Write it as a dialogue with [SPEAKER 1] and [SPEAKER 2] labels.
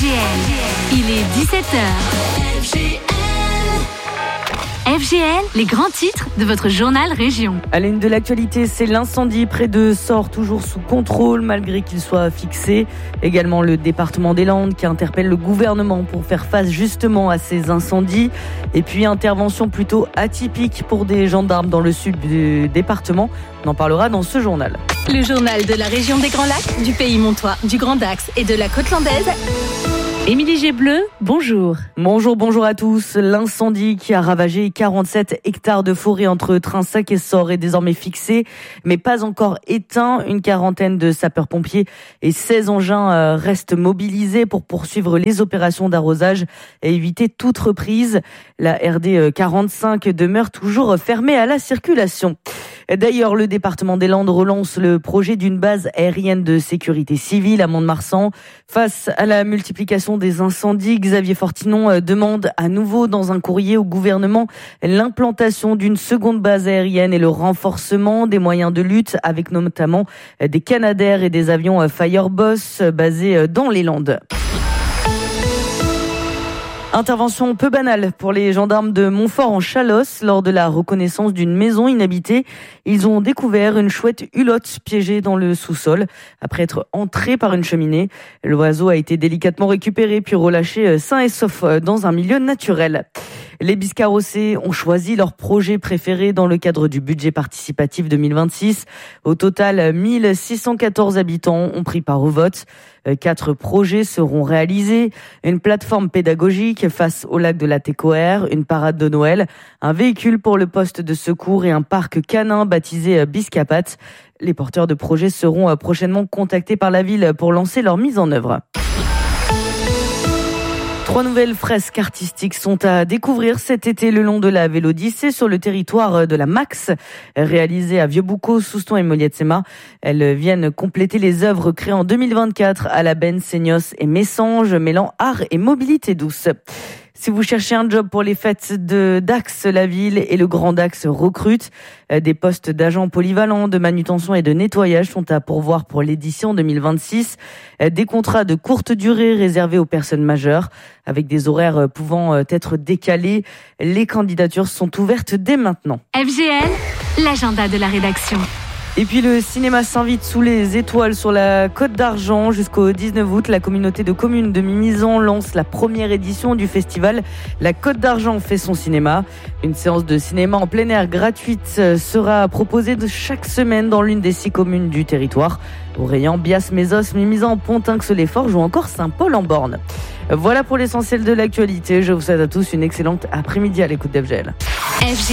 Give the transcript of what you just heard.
[SPEAKER 1] FGL, il est 17h. FGL, les grands titres de votre journal Région.
[SPEAKER 2] À la une de l'actualité, c'est l'incendie près de Sort, toujours sous contrôle malgré qu'il soit fixé. Également le département des Landes qui interpelle le gouvernement pour faire face justement à ces incendies. Et puis intervention plutôt atypique pour des gendarmes dans le sud du département. On en parlera dans ce journal.
[SPEAKER 1] Le journal de la région des Grands Lacs, du Pays Montois, du Grand Dax et de la Côte Landaise. Émilie Gébleu, bonjour.
[SPEAKER 2] Bonjour à tous. L'incendie qui a ravagé 47 hectares de forêt entre Trinsac et Sort est désormais fixé, mais pas encore éteint. Une quarantaine de sapeurs-pompiers et 16 engins restent mobilisés pour poursuivre les opérations d'arrosage et éviter toute reprise. La RD 45 demeure toujours fermée à la circulation. D'ailleurs, le département des Landes relance le projet d'une base aérienne de sécurité civile à Mont-de-Marsan. Face à la multiplication des incendies, Xavier Fortinon demande à nouveau dans un courrier au gouvernement l'implantation d'une seconde base aérienne et le renforcement des moyens de lutte avec notamment des Canadair et des avions Fireboss basés dans les Landes. Intervention peu banale pour les gendarmes de Montfort en Chalosse. Lors de la reconnaissance d'une maison inhabitée, ils ont découvert une chouette hulotte piégée dans le sous-sol. Après être entrée par une cheminée, l'oiseau a été délicatement récupéré puis relâché sain et sauf dans un milieu naturel. Les Biscarrossais ont choisi leur projet préféré dans le cadre du budget participatif 2026. Au total, 1614 habitants ont pris part au vote. 4 projets seront réalisés. Une plateforme pédagogique face au lac de la Técoère, une parade de Noël, un véhicule pour le poste de secours et un parc canin baptisé Biscapat. Les porteurs de projets seront prochainement contactés par la ville pour lancer leur mise en œuvre. 3 nouvelles fresques artistiques sont à découvrir cet été le long de la Vélodyssée sur le territoire de la Max, réalisées à Vieux-Boucau, Souston et Moliette-Séma. Elles viennent compléter les œuvres créées en 2024 à la Benne, Seignos et Messanges, mêlant art et mobilité douce. Si vous cherchez un job pour les fêtes de Dax, la ville et le Grand Dax recrutent. Des postes d'agents polyvalents, de manutention et de nettoyage sont à pourvoir pour l'édition 2026. Des contrats de courte durée réservés aux personnes majeures, avec des horaires pouvant être décalés. Les candidatures sont ouvertes dès maintenant.
[SPEAKER 1] FGL, l'agenda de la rédaction.
[SPEAKER 2] Et puis le cinéma s'invite sous les étoiles sur la Côte d'Argent jusqu'au 19 août. La communauté de communes de Mimizan lance la première édition du festival La Côte d'Argent fait son cinéma. Une séance de cinéma en plein air gratuite sera proposée de chaque semaine dans l'une des 6 communes du territoire. Aurélien, Bias, Mésos, Mimizan, Pontinx-les-Forges ou encore Saint-Paul-en-Borne. Voilà pour l'essentiel de l'actualité. Je vous souhaite à tous une excellente après-midi à l'écoute d'FGL.